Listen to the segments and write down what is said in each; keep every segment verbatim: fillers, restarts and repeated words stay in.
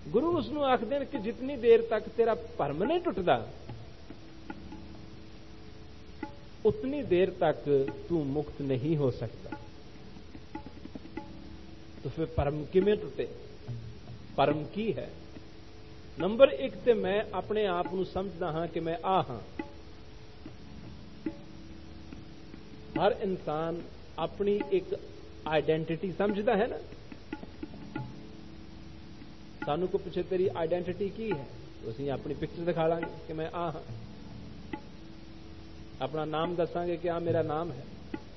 गुरु उसनूं आखदे कि जितनी देर तक तेरा भरम नहीं टुटदा उतनी देर तक तू मुक्त नहीं हो सकता। तो फिर भरम किवें टुटे? भरम की है? नंबर एक ते मैं अपने आप को समझदा हां कि मैं आ हां। हर इंसान अपनी एक आइडेंटिटी समझदा है ना। सानू को पूछे तेरी आइडेंटिटी की है तो असीं अपनी पिक्चर दिखा लांगे कि मैं आ हां। अपना नाम दसांगे कि आ मेरा नाम है।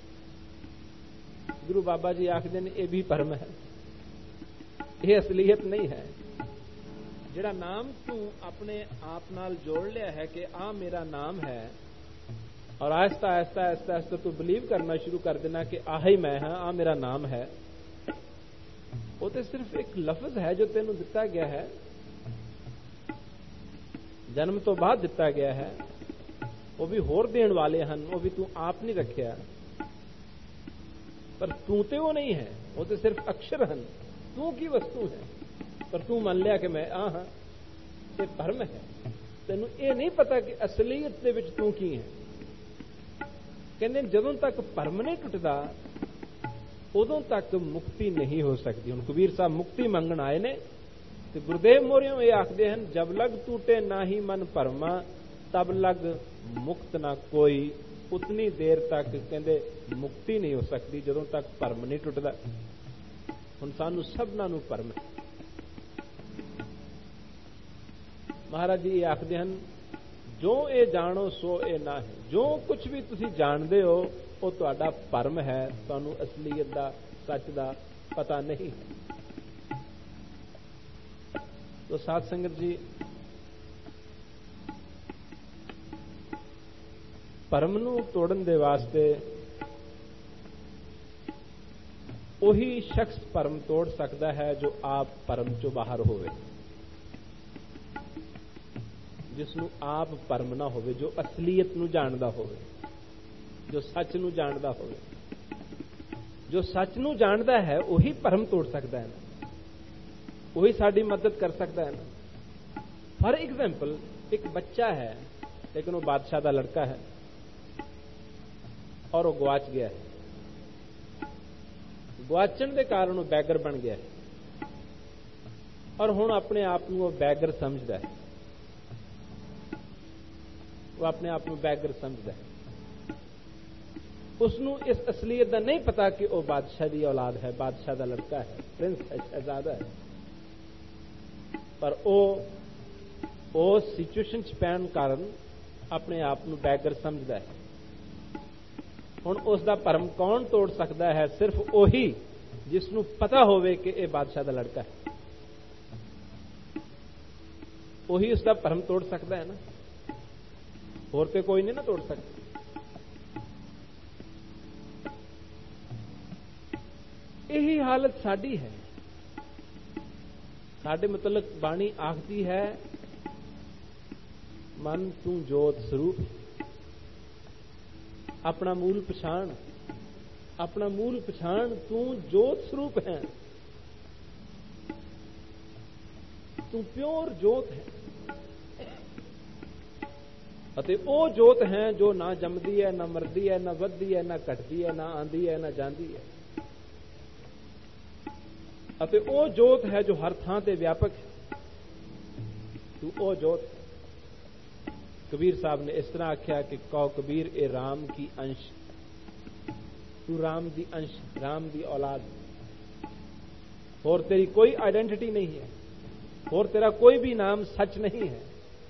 गुरु बाबा जी आखदे ने यह भी भरम है, यह असलीयत नहीं है। जिहड़ा नाम तू अपने आप नाल जोड़ लिया है कि आ मेरा नाम है और आहिस्ता आहिस्ता आहिस्ता आहिस्ता तू बिलीव करना शुरू कर देना कि आ ही मैं हाँ, आ मेरा नाम है, वो तो सिर्फ एक लफ्ज है जो तेनू दिता गया है, जन्म तो बाद दिता गया है। वो भी होर देण वाले हैं, वो भी तू आप नहीं रखिया, पर तू तो वो नहीं है, वो तो सिर्फ अक्षर हैं। तू की वस्तु है पर तू मान लिया कि मैं आ हाँ। ये भरम है। तेनू ये नहीं पता कि असलीयत दे विच तू की है। कहते जदों तक भरम नहीं टुटदा उदों तक मुक्ति नहीं हो सकती। हुण कबीर साहब मुक्ति मंगण आए ने ते गुरुदेव मोरियों ये आखदे हैं, जब लग टूटे ना ही मन भरमा तब लग मुक्त ना कोई। उतनी देर तक कहते मुक्ति नहीं हो सकती जदों तक भरम नहीं टुटदा। हुण सानू सबना नूं भरम है। महाराज जी ये आखदे हैं, जो ये जानो सो ये ना है। जो कुछ भी तुसी जानते हो वो तुहाडा भरम है, तुहानू असलीयत दा सच दा पता नहीं है। तो साध संगत जी, भरम नू तोड़न दे वास्ते वही शख्स भरम तोड़ सकता है जो आप भरम चो बाहर होवे, जिसनू आप भरम ना होवे, जो असलीयत नू जानदा होवे, जो सच नू जानदा होवे। जो सच नू जानदा है वही भरम तोड़ सकता है ना, वही साडी मदद कर सकता है ना। फॉर एग्जाम्पल एक बच्चा है लेकिन वो बादशाह का लड़का है और वो गवाच गया है। गवाचण के कारण वो बैगर बन गया है और हुण अपने आप को वो बैगर समझदा है। वो अपने आप को बैगर समझदा है। उसनू इस असलीयत का नहीं पता कि वो बादशाह की औलाद है, बादशाह का लड़का है, प्रिंस है, शहजादा है। पर वो सिचुएशन च पैण कारण अपने आप को बैगर समझदा है। हुण उसका भरम कौन तोड़ सकता है? सिर्फ वही जिसनू पता होवे कि यह बादशाह का लड़का है, वही उसका भरम तोड़ सकता है ना, होर ते कोई नहीं ना तोड़ सकता। यही हालत साडी है। साडे मतलब बाणी आखदी है, मन तू जोत स्वरूप, अपना मूल पछाण, अपना मूल पछाण, तू जोत स्वरूप है, तू प्योर जोत है। अते ओ जोत है जो ना जमदी है, ना मरदी है, ना वधदी है, ना घटदी है, ना आंदी है, ना जांदी है। अते ओ जोत है जो हर थां ते व्यापक है। तू ओ जोत है। कबीर साहब ने इस तरह आख्या कि कौ कबीर ए राम की अंश, तू राम दी अंश, राम दी औलाद। और तेरी कोई आइडेंटिटी नहीं है, और तेरा कोई भी नाम सच नहीं है,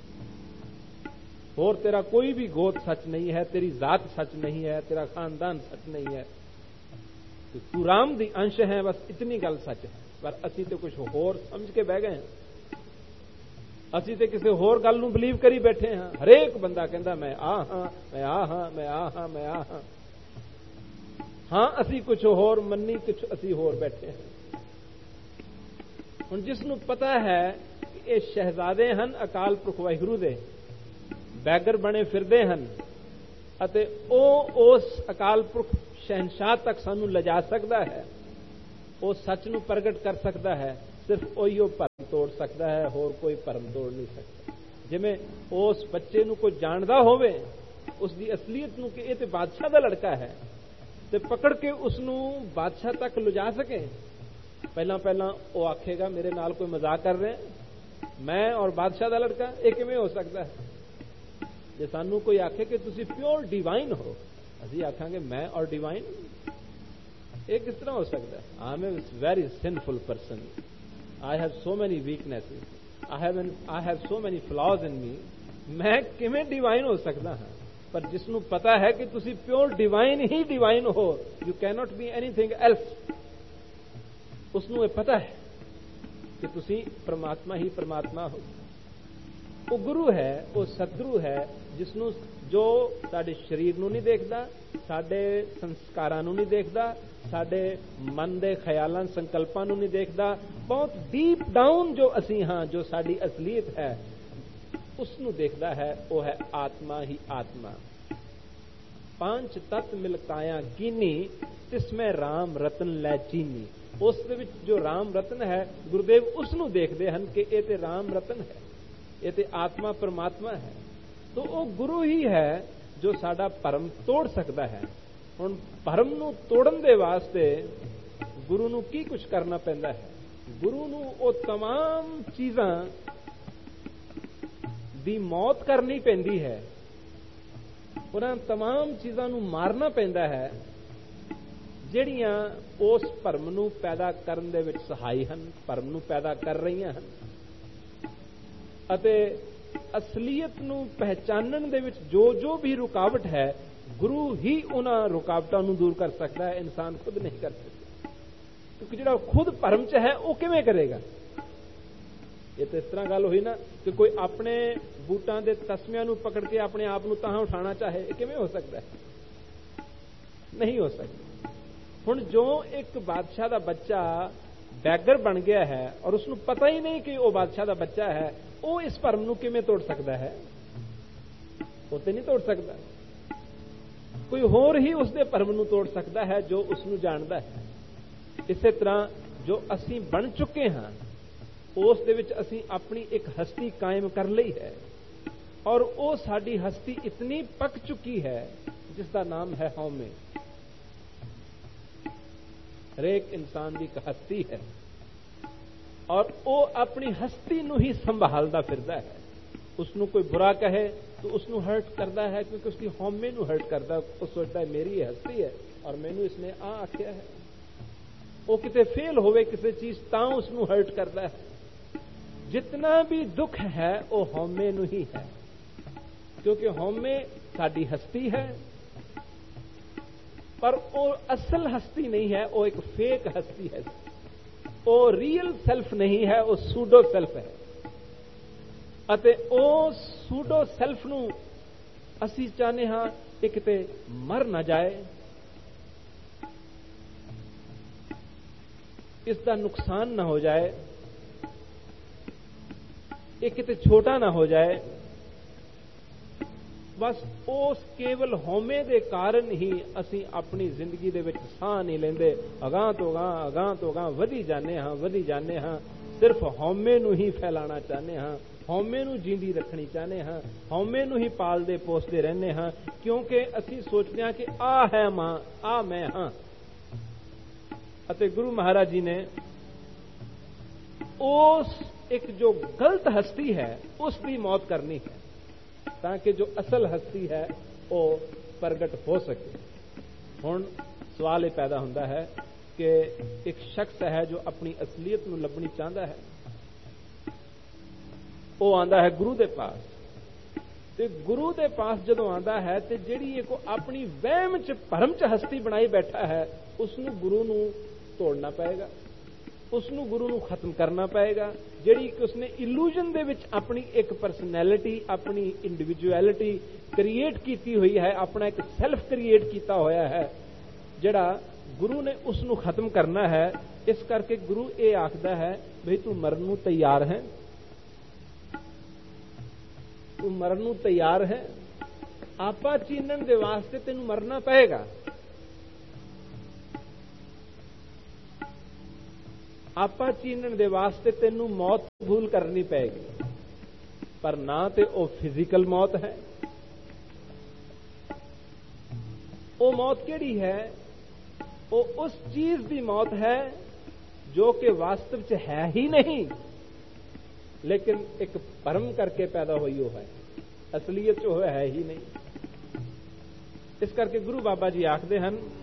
और तेरा कोई भी गोत सच नहीं है, तेरी जात सच नहीं है, तेरा खानदान सच नहीं है। तो तू राम दी अंश है, बस इतनी गल सच है। पर असी तो कुछ होर समझ के बह गए हैं। असी तो किसी होर गल नूं बिलीव करी बैठे हैं। हरेक बंदा कहता मैं आ हाँ, मैं आ हाँ, मैं आ हाँ, मैं आ हाँ। हाँ असी कुछ होर मन्नी, कुछ असी होर बैठे हैं। हुण जिसनूं पता है कि ये शहजादे हन अकाल पुरख वाहिगुरू दे, बैगर बने फिरदे हन, अते ओ उस अकाल पुरख शहनशाह तक सानू लिजा सकता है, वो सच नूं प्रगट कर सकता है, सिर्फ ओही भरम तोड़ सकता है, होर कोई भरम तोड़ नहीं सकता। जिवें उस बच्चे नूं कोई जानदा होवे उसकी असलीयत नूं कि ये तो बादशाह दा लड़का है, ते पकड़ के उसनूं बादशाह तक लिजा सके, पहला पहला वो आखेगा मेरे नाल कोई मजाक कर रहे हैं, मैं और बादशाह दा लड़का, ये किवें हो सकता है। जे सानू कोई आखे कि तुसी प्योर डिवाइन हो, असीं आखांगे मैं और डिवाइन, ये किस तरह हो सकता है। I M a very sinful person, I have so many weaknesses, I have I have so many flaws इन मी, मैं किवें डिवाइन हो सकता हाँ। पर जिसनू पता है कि तुसी प्योर डिवाइन ही डिवाइन हो, you can not be anything else, उसनू ये पता है कि तुसी परमात्मा ही परमात्मा हो। वो गुरु है, वो सतगुरु है, जिसनू जो साडे शरीर नू नहीं देखदा, साडे संस्कारां नू नहीं देखदा, साडे मन दे ख्यालां संकल्पां नू नहीं देखदा, बहुत डीप डाउन जो असी हाँ, जो साडी असलीयत है उसनू देखदा है। वो है आत्मा ही आत्मा। पांच तत्व मिलकाया कीनी, तिसमें राम रतन लै चीनी। उस दे विच जो राम रतन है, गुरुदेव उसनू देखदे हन कि ये ते राम रतन है, ये ते आत्मा परमात्मा है। तो वो गुरु ही है जो साडा भरम तोड़ सकता है। हुण भरम नू तोड़न दे वास्ते गुरु नू की कुछ करना पैंदा है। गुरु नू वो तमाम चीज़ां दी मौत करनी पैंदी है, उन्हां तमाम चीज़ां नू मारना पैंदा है ਜਿਹੜੀਆਂ उस भरम नू पैदा करन दे विच सहाई हन, भरम नू पैदा कर रहीआं हन। अते असलीयत नू पहचानन दे विच जो जो भी रुकावट है, गुरु ही उन्हां रुकावटां नू दूर कर सकता है, इंसान खुद नहीं कर सकता। क्योंकि जिहड़ा खुद भरम च है वो किवें करेगा। ये तो इस तरह गल हुई ना कि कोई अपने बूटां दे तस्मियां नू पकड़ के अपने आप नू तां उठाना चाहे, ये किवें हो सकता है, नहीं हो सकता। हुण जो एक बादशाह दा बच्चा बैगर बन गया है और उसनू पता ही नहीं कि वो बादशाह दा बच्चा है, वो इस भरम नू किवें तोड़ सकता है, वो तो नहीं तोड़ सकता। कोई होर ही उसदे भरम नू तोड़ सकता है जो उसनू जानदा है। इसे तरह जो असीं बन चुके हाँ, उस दे विच असीं अपनी एक हस्ती कायम कर ली है, और वो साडी हस्ती इतनी पक चुकी है जिसका नाम है हौमे। हरेक इंसान की एक हस्ती है और वो अपनी हस्ती नू ही संभालता फिरदा है। उसनू कोई बुरा कहे तो उसनू हर्ट करता है, क्योंकि उसकी हौमे नू हर्ट करता है। वो सोचता है मेरी ये हस्ती है और मैनू इसने आ आख्या है। वो किते फेल होवे किसी चीज तां उसनू हर्ट करता है। जितना भी दुख है वो हौमे नू ही है, क्योंकि हौमे साडी हस्ती है, पर वो असल हस्ती नहीं है, वो एक फेक हस्ती है। वो रियल सेल्फ नहीं है, वो सूडो सेल्फ है। अते ओ सूडो सेल्फ नू असी चाहने हाँ कि किते मर ना जाए, इसका नुकसान ना हो जाए, ये किते छोटा ना हो जाए। बस उस केवल हौमे दे कारण ही असी अपनी जिंदगी दे विच साह नहीं लेंदे, अगां तो अगां अगां तो अगां वधी जाने हाँ वधी जाने हाँ। सिर्फ हौमे नू ही फैलाना चाहने हाँ, हौमे नू जींदी रखनी चाहने हाँ, हौमे नू ही पालदे पोसदे रहने हाँ, क्योंकि असी सोचते हैं कि आ है मां, आ मैं हाँ। अते गुरु महाराज जी ने उस एक जो गलत हस्ती है उसकी मौत करनी है, ताकि जो असल हस्ती है वो प्रगट हो सके। हुण सवाल ये पैदा होता है कि एक शख्स है जो अपनी असलियत नूं लभनी चाहता है, वो आंदा है गुरु दे पास। ते गुरु दे पास जदों आंदा है ते जिहड़ी एक अपनी वहम च भरम च हस्ती बनाई बैठा है, उसनूं गुरु नूं तोड़ना पएगा, उसनूं गुरु नूं खत्म करना पएगा। जिहड़ी कि उसने इल्यूजन दे विच अपनी एक परसनैलिटी, अपनी इंडिविजुअलिटी क्रिएट की हुई है, अपना एक सैल्फ क्रिएट किया होया है, जिहड़ा गुरु ने उसनूं खत्म करना है। इस करके गुरु ये आखदा है भाई तू मरन नूं तैयार है, तू मरन नूं तैयार है, आपा चीनण दे वास्ते तेनू मरना पएगा। आपा चीनण दे वास्ते तेनू मौत कबूल करनी पैगी, पर ना ते ओ फिजिकल मौत है। ओ मौत केड़ी है? ओ उस चीज दी मौत है जो कि वास्तव च है ही नहीं, लेकिन एक भरम करके पैदा हुई हो है, असलियत च है ही नहीं। इस करके गुरु बाबा जी आखदे हन